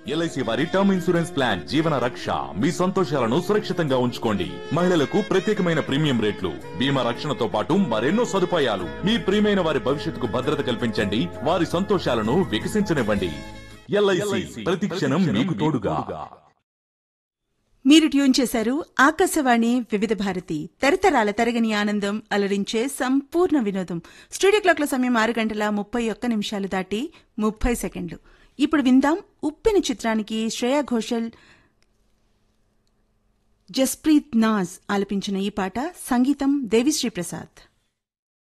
LIC వారి term insurance plan జీవన రక్ష. మీ సంతోషాలను సురక్షితంగా ఉంచుకోండి. మహిళలకు ప్రత్యేకమైన ప్రీమియం రేట్లు, బీమా రక్షణతో పాటు మరెన్నో సదుపాయాలు. మీ ప్రియమైన వారి భవిష్యత్తుకు భద్రత కల్పించండి, వారి సంతోషాలను వికసించనివ్వండి. ఎల్ఐసి ప్రతి క్షణం మీకు తోడుగా. మీరు ట్యూన్ చేశారు ఆకాశవాణి వివిధ భారతి, తరతరాల తరగని ఆనందం, అలరించే సంపూర్ణ వినోదం. స్టూడియో క్లాక్ల సమయం 6:31 దాటి 30 సెకండ్లు. ఇప్పుడు విందాం ఉప్పెన చిత్రానికి శ్రేయా ఘోషల్, జస్ప్రీత్ నాజ్ ఆలపించిన ఈ పాట. సంగీతం దేవిశ్రీ ప్రసాద్.